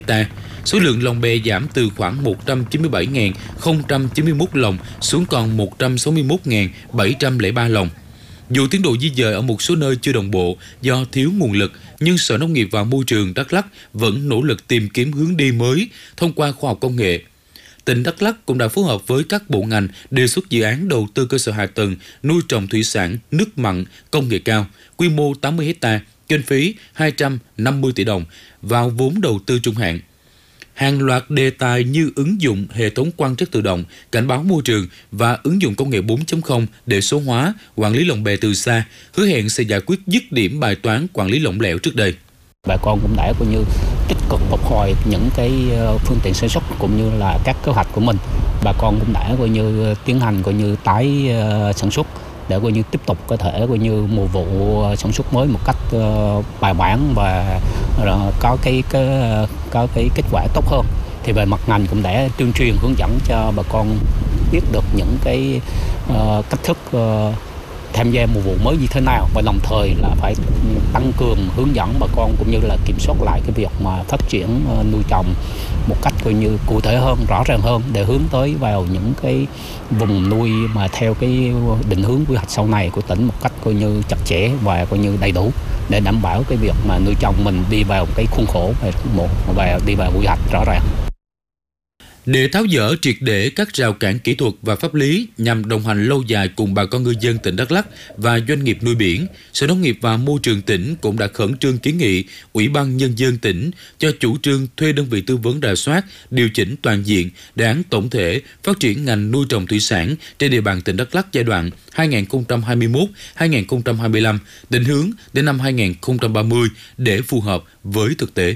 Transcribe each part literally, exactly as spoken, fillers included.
ha. Số lượng lồng bè giảm từ khoảng một trăm chín mươi bảy nghìn không trăm chín mươi mốt lồng xuống còn một trăm sáu mươi mốt nghìn bảy trăm lẻ ba lồng. Dù tiến độ di dời ở một số nơi chưa đồng bộ do thiếu nguồn lực, nhưng Sở Nông nghiệp và Môi trường Đắk Lắk vẫn nỗ lực tìm kiếm hướng đi mới thông qua khoa học công nghệ. Tỉnh Đắk Lắk cũng đã phối hợp với các bộ ngành đề xuất dự án đầu tư cơ sở hạ tầng nuôi trồng thủy sản nước mặn công nghệ cao, quy mô tám mươi héc ta, kinh phí hai trăm năm mươi tỷ đồng vào vốn đầu tư trung hạn. Hàng loạt đề tài như ứng dụng hệ thống quan trắc tự động, cảnh báo môi trường và ứng dụng công nghệ bốn chấm không để số hóa, quản lý lồng bè từ xa, hứa hẹn sẽ giải quyết dứt điểm bài toán quản lý lỏng lẻo trước đây. Bà con cũng đã coi như tích cực phục hồi những cái phương tiện sản xuất cũng như là các kế hoạch của mình. Bà con cũng đã coi như tiến hành coi như tái sản xuất để coi như tiếp tục có thể coi như mùa vụ sản xuất mới một cách bài bản và có cái, cái có cái kết quả tốt hơn. Thì về mặt ngành cũng đã tuyên truyền hướng dẫn cho bà con biết được những cái uh, cách thức uh, tham gia mùa vụ mới như thế nào, và đồng thời là phải tăng cường hướng dẫn bà con cũng như là kiểm soát lại cái việc mà phát triển nuôi trồng một cách coi như cụ thể hơn, rõ ràng hơn để hướng tới vào những cái vùng nuôi mà theo cái định hướng quy hoạch sau này của tỉnh một cách coi như chặt chẽ và coi như đầy đủ để đảm bảo cái việc mà nuôi trồng mình đi vào cái khuôn khổ một và đi vào quy hoạch rõ ràng. Để tháo dỡ triệt để các rào cản kỹ thuật và pháp lý nhằm đồng hành lâu dài cùng bà con ngư dân tỉnh Đắk Lắk và doanh nghiệp nuôi biển, Sở Nông nghiệp và Môi trường tỉnh cũng đã khẩn trương kiến nghị Ủy ban Nhân dân tỉnh cho chủ trương thuê đơn vị tư vấn rà soát, điều chỉnh toàn diện đề án tổng thể phát triển ngành nuôi trồng thủy sản trên địa bàn tỉnh Đắk Lắk giai đoạn hai nghìn không trăm hai mươi mốt đến hai nghìn không trăm hai mươi lăm, định hướng đến năm hai nghìn không trăm ba mươi để phù hợp với thực tế.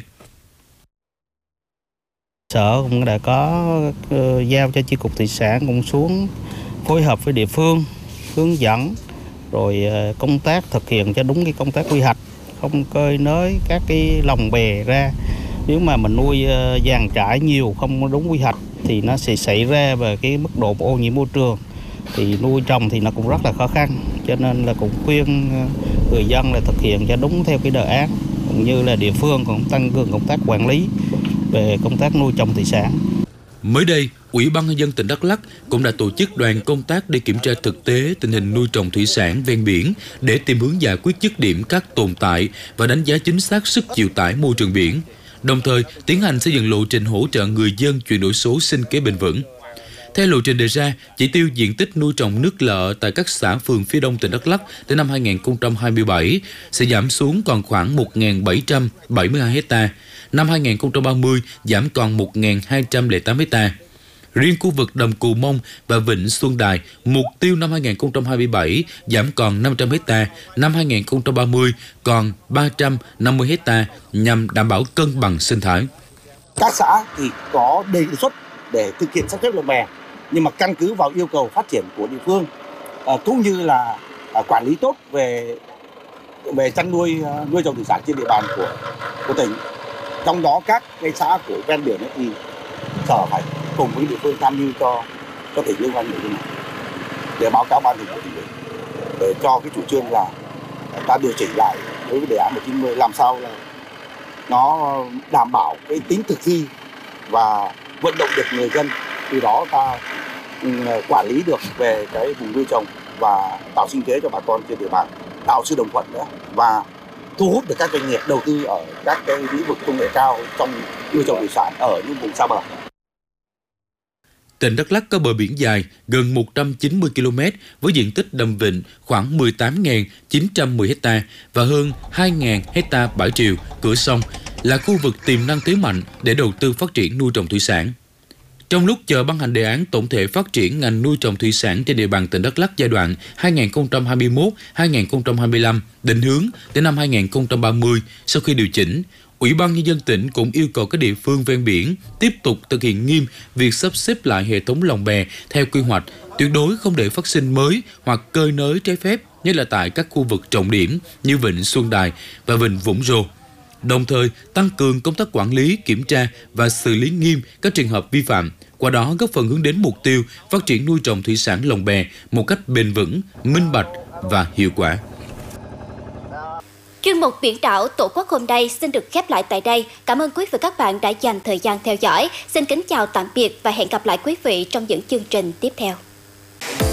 Sở cũng đã có uh, giao cho chi cục thủy sản cũng xuống phối hợp với địa phương hướng dẫn rồi uh, công tác thực hiện cho đúng cái công tác quy hoạch, không cơi nới các cái lồng bè ra. Nếu mà mình nuôi uh, dàn trải nhiều không đúng quy hoạch thì nó sẽ xảy ra về cái mức độ ô nhiễm môi trường, thì nuôi trồng thì nó cũng rất là khó khăn. Cho nên là cũng khuyên uh, người dân là thực hiện cho đúng theo cái đề án, cũng như là địa phương cũng tăng cường công tác quản lý về công tác nuôi trồng thủy sản. Mới đây, Ủy ban Nhân dân tỉnh Đắk Lắk cũng đã tổ chức đoàn công tác để kiểm tra thực tế tình hình nuôi trồng thủy sản ven biển để tìm hướng giải quyết dứt điểm các tồn tại và đánh giá chính xác sức chịu tải môi trường biển, đồng thời tiến hành xây dựng lộ trình hỗ trợ người dân chuyển đổi số sinh kế bền vững. Theo lộ trình đề ra, chỉ tiêu diện tích nuôi trồng nước lợ tại các xã phường phía đông tỉnh Đắk Lắk đến năm hai nghìn không trăm hai mươi bảy sẽ giảm xuống còn khoảng một nghìn bảy trăm bảy mươi hai héc ta, năm hai nghìn không trăm ba mươi giảm còn một nghìn hai trăm lẻ tám héc ta. Riêng khu vực Đầm Cù Mông và Vịnh Xuân Đài, mục tiêu năm hai nghìn không trăm hai mươi bảy giảm còn năm trăm héc ta, năm hai nghìn không trăm ba mươi còn ba trăm năm mươi héc ta nhằm đảm bảo cân bằng sinh thái. Các xã thì có đề xuất để thực hiện sắp xếp lồng bè, nhưng mà căn cứ vào yêu cầu phát triển của địa phương à, cũng như là à, quản lý tốt về về chăn nuôi nuôi trồng thủy sản trên địa bàn của của tỉnh. Trong đó các cái xã của ven biển ấy thì sở phải cùng với địa phương tham mưu cho cho tỉnh liên quan nội dung này để báo cáo ban thường vụ tỉnh ủy để cho cái chủ trương là ta điều chỉnh lại đối với đề án một chín mươi làm sao là nó đảm bảo cái tính thực thi và vận động được người dân, từ đó ta quản lý được về cái vùng nuôi trồng và tạo sinh kế cho bà con trên địa bàn, tạo sự đồng thuận nữa và thu hút được các doanh nghiệp đầu tư ở các cái lĩnh vực công nghệ cao trong nuôi trồng thủy sản ở những vùng xa bờ. Tỉnh Đắk Lắk có bờ biển dài gần một trăm chín mươi ki lô mét với diện tích đầm vịnh khoảng mười tám nghìn chín trăm mười héc ta và hơn hai nghìn héc ta bãi triều, cửa sông, là khu vực tiềm năng thế mạnh để đầu tư phát triển nuôi trồng thủy sản. Trong lúc chờ ban hành đề án tổng thể phát triển ngành nuôi trồng thủy sản trên địa bàn tỉnh Đắk Lắk giai đoạn hai nghìn không trăm hai mươi mốt đến hai nghìn không trăm hai mươi lăm, định hướng đến năm hai nghìn không trăm ba mươi, sau khi điều chỉnh, Ủy ban Nhân dân tỉnh cũng yêu cầu các địa phương ven biển tiếp tục thực hiện nghiêm việc sắp xếp lại hệ thống lồng bè theo quy hoạch, tuyệt đối không để phát sinh mới hoặc cơi nới trái phép, nhất là tại các khu vực trọng điểm như Vịnh Xuân Đài và Vịnh Vũng Rô. Đồng thời tăng cường công tác quản lý, kiểm tra và xử lý nghiêm các trường hợp vi phạm, qua đó góp phần hướng đến mục tiêu phát triển nuôi trồng thủy sản lồng bè một cách bền vững, minh bạch và hiệu quả. Chuyên mục Biển đảo Tổ quốc hôm nay xin được khép lại tại đây. Cảm ơn quý vị và các bạn đã dành thời gian theo dõi. Xin kính chào tạm biệt và hẹn gặp lại quý vị trong những chương trình tiếp theo.